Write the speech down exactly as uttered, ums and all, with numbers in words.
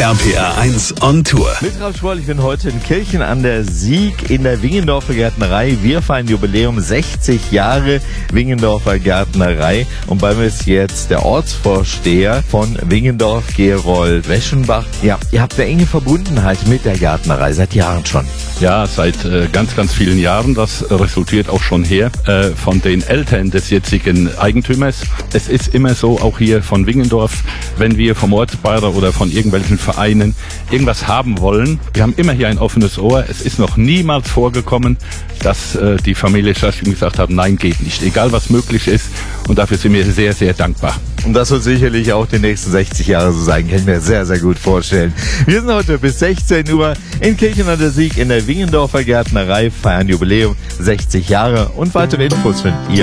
R P R eins on Tour. Mit Ralf Schwoll, ich bin heute in Kirchen an der Sieg in der Wingendorfer Gärtnerei. Wir feiern Jubiläum, sechzig Jahre Wingendorfer Gärtnerei. Und bei mir ist jetzt der Ortsvorsteher von Wingendorf, Gerold Weschenbach. Ja, ihr habt eine enge Verbundenheit mit der Gärtnerei, seit Jahren schon. Ja, seit äh, ganz, ganz vielen Jahren. Das resultiert auch schon her äh, von den Eltern des jetzigen Eigentümers. Es ist immer so, auch hier von Wingendorf, wenn wir vom Ortsbeirat oder von irgendwelchen Vereinen irgendwas haben wollen, wir haben immer hier ein offenes Ohr. Es ist noch niemals vorgekommen, dass äh, die Familie Schaschim gesagt hat, nein, geht nicht. Egal, was möglich ist. Und dafür sind wir sehr, sehr dankbar. Und das wird sicherlich auch die nächsten sechzig Jahre so sein, kann ich mir sehr, sehr gut vorstellen. Wir sind heute bis sechzehn Uhr in Kirchen an der Sieg in der Wingendorfer Gärtnerei, feiern Jubiläum, sechzig Jahre, und weitere Infos findet ihr